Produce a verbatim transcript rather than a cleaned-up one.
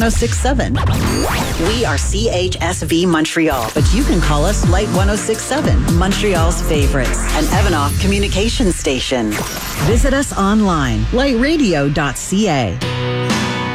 oh six seven. We are C H S V Montreal, but you can call us Light one oh six seven, Montreal's favorites, an Evanoff communication station. Visit us online, light radio dot c a.